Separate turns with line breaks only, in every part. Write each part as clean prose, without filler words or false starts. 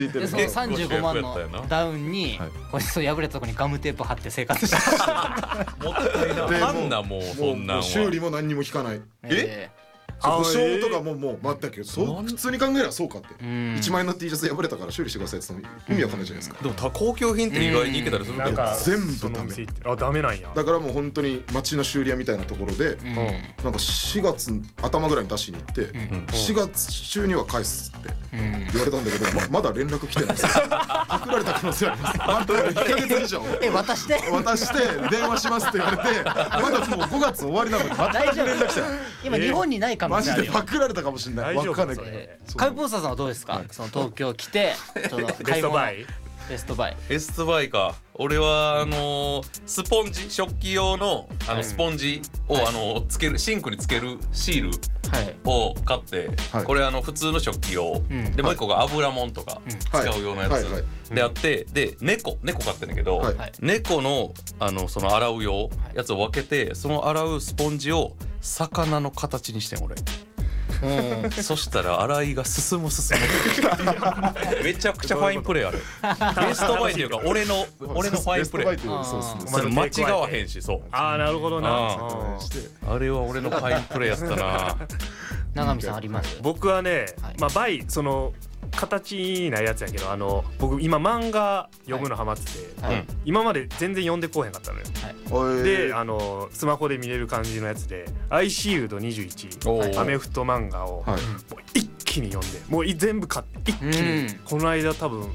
でその35万のダウンにこれ破れたところにガムテープ貼って生活してました
もったいなあんなもうそんなんは
修理も何にも引かない。保証とかももう待ったけど、そう普通に考えればそうかって1万円の T シャツ破れたから修理してくださいって意味わかんないじゃないですか。
でも高級品って意外にいけたりするけど
全部ダメ。
あ、ダメなんや。
だからもう本当に町の修理屋みたいなところでなんか4月頭ぐらいに出しに行って4月中には返すって言われたんだけど、まだ連絡来てないです。パクられた可能性あります。1ヶ月以上
渡して
電話しますって言われて、まだもう5月終わりなのに全く連絡来てない。
今日本にない可能性あるよ。
マジでパクられたかもしれない。わかんないけど。
カイポーサーさんはどうですか？その東京来て
ベストバイ
ベストバイか。俺はスポンジ、食器用のスポンジをつけるシンクにつけるシールを買って、これ普通の食器用で、もう一個が油もんとか使うようなやつであって、で猫飼ってんだけど、猫のその洗う用やつを分けて、その洗うスポンジを魚の形にしてん俺。そしたら洗いが進むめちゃくちゃファインプレーある。ベストバイっていうか俺のファインプレーそれ間違わへんし。そう、
ああなるほどな。
あれは俺のファインプレーやったな。
永見さんあります？
僕はね、まあバイその形ないやつやけど、僕今漫画読むのハマってて、今まで全然読んでこうへんかったのよ。でスマホで見れる感じのやつでアイシールド21アメフト漫画をもう一気に読んで、もう全部買って一気にこの間多分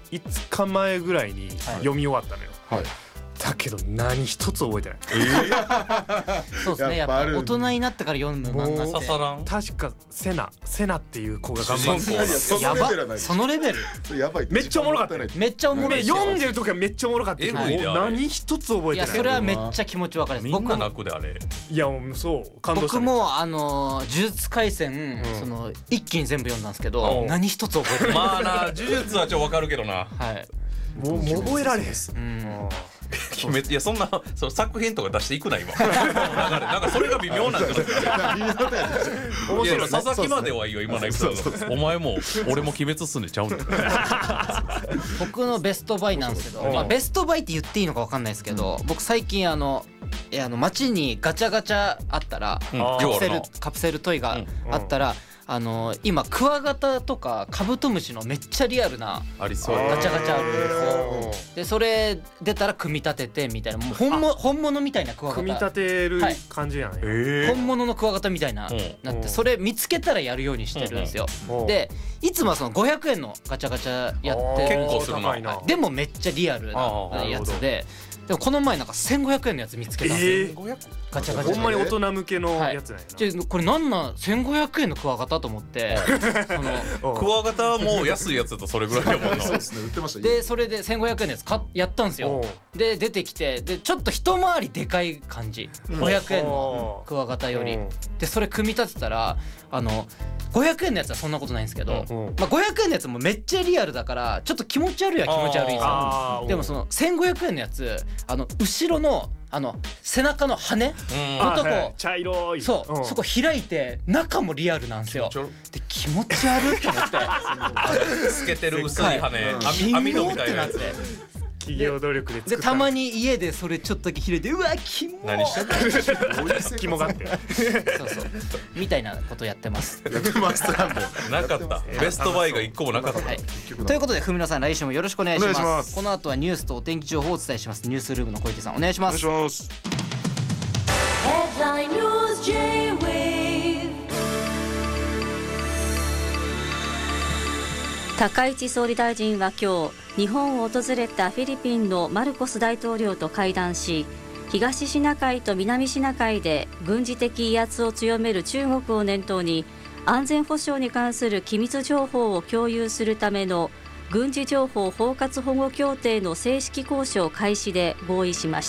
5日前ぐらいに読み終わったのよ。だけど何一つ覚えてない。
そうですね、やっぱ大人になってから読む漫画って
確かセナっていう子が頑張って
やばそのレベル
めっちゃおもろかったね。
めっちゃおもろい。
読んでる時はめっちゃおもろかったけど何一つ覚えてない。
いやそれはめっちゃ気持ちわかる。
みんな泣くであれ。
いやそう感動した。
僕も呪術廻戦一気に全部読んだんですけど何一つ覚えてない。
まあな、呪術はちょっとわかるけどな。
もう覚えられへん。
いやそんな作品とか出していくな今。なんかそれが微妙なんだよ。面白い。佐々木まではいいよ今のエピソード。お前も俺も鬼滅すんでちゃうの。
僕のベストバイなんですけど、ベストバイって言っていいのかわかんないですけど、僕最近街にガチャガチャあったらカプセルトイがあったら今クワガタとかカブトムシのめっちゃリアルなガチャガチャあるんですよ。でそれ出たら組み立ててみたいな、もう本物みたいなクワガタ
組み立てる感じやね。
本物のクワガタみたいななって、それ見つけたらやるようにしてるんですよ。でいつもはその500円のガチャガチャやってる。
結構するな。
でもめっちゃリアルなやつで。でもこの前なんか1500円のやつ見つけたんですよ。ガチャガチャ。
ほんまに大人向けのやつなんやな。
これなんなん1500円のクワガタと思って
クワガタはもう安いやつだとそれぐらいやもんな。
そうですね、売ってました。
でそれで1500円のやつやったんですよ。で出てきて、でちょっと一回りでかい感じ、500円のクワガタより。でそれ組み立てたら500円のやつはそんなことないんですけど、500円のやつもめっちゃリアルだからちょっと気持ち悪いは気持ち悪いんですよ。でもその1500円のやつ後ろの背中の羽のとこ
茶色い、
そこ開いて中もリアルなんですよ。で気持ち悪いと思って
透けてる薄い羽網戸みたいなやつで
企業努力で作った。
でたまに家でそれちょっとだけ開いて、うわキモ
何してんの
キモがって
そうみたいなことやってます。
やってます。
なかった。ベストバイが1個もなかった。
ということで文野さん、来週もよろしくお願いします。この後はニュースとお天気情報をお伝えします。ニュースルームの小池さんお願いします。
高市総理大臣は今日日本を訪れたフィリピンのマルコス大統領と会談し、東シナ海と南シナ海で軍事的威圧を強める中国を念頭に安全保障に関する機密情報を共有するための軍事情報包括保護協定の正式交渉開始で合意しました。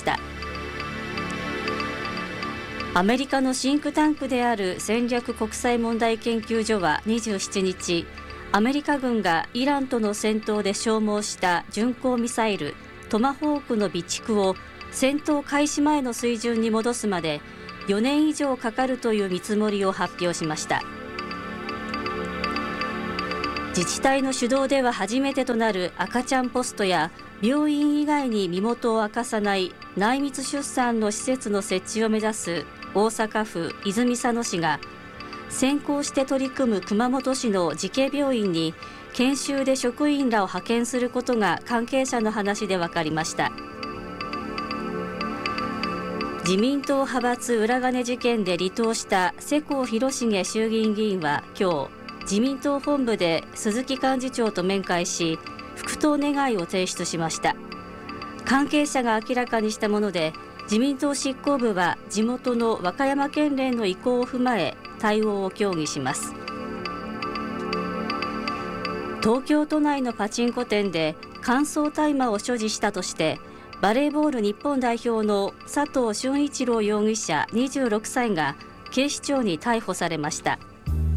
アメリカのシンクタンクである戦略国際問題研究所は27日、アメリカ軍がイランとの戦闘で消耗した巡航ミサイルトマホークの備蓄を戦闘開始前の水準に戻すまで4年以上かかるという見積もりを発表しました。 自治体の主導では初めてとなる赤ちゃんポストや病院以外に身元を明かさない内密出産の施設の設置を目指す大阪府泉佐野市が先行して取り組む熊本市の慈恵病院に研修で職員らを派遣することが関係者の話で分かりました。自民党派閥裏金事件で離党した世耕弘成衆議院議員は今日自民党本部で鈴木幹事長と面会し復党願いを提出しました。関係者が明らかにしたもので自民党執行部は地元の和歌山県連の意向を踏まえ対応を協議します。東京都内のパチンコ店で乾燥大麻を所持したとしてバレーボール日本代表の佐藤俊一郎容疑者26歳が警視庁に逮捕されました。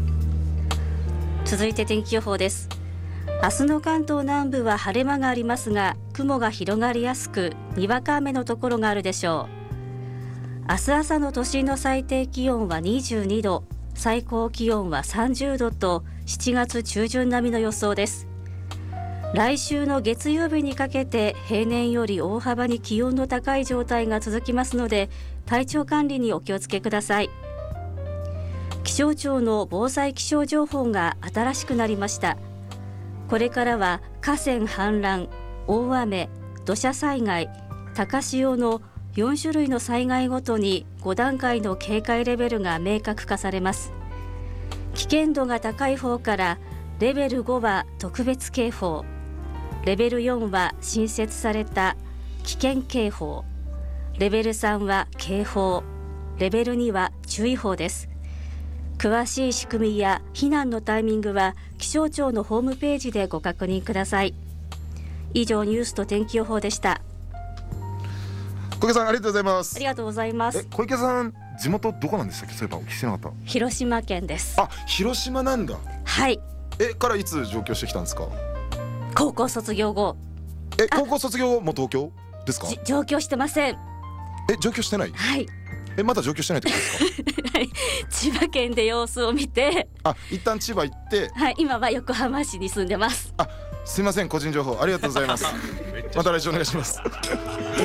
続いて天気予報です。明日の関東南部は晴れ間がありますが雲が広がりやすくにわか雨のところがあるでしょう。明日朝の都心の最低気温は22度、最高気温は30度と7月中旬並みの予想です。来週の月曜日にかけて平年より大幅に気温の高い状態が続きますので体調管理にお気をつけください。気象庁の防災気象情報が新しくなりました。これからは河川氾濫、大雨、土砂災害、高潮の4種類の災害ごとに5段階の警戒レベルが明確化されます。危険度が高い方からレベル5は特別警報、レベル4は新設された危険警報、レベル3は警報、レベル2は注意報です。詳しい仕組みや避難のタイミングは気象庁のホームページでご確認ください。以上ニュースと天気予報でした。
小池さんありがとうございます。
ありがとうございます。
小池さん地元どこなんでしたっけ？そういえばお聞きしてなかった。
広島県です。
あ、広島なんだ。
はい。
からいつ上京してきたんですか？
高校卒業後。
高校卒業後も東京ですか？
上京してません。
上京してない？
はい。
まだ上京してないってことですか？
はい、千葉県で様子を見て、
一旦千葉行って、
はい、今は横浜市に住んでます。
すいません、個人情報ありがとうございます。また来週お願いします。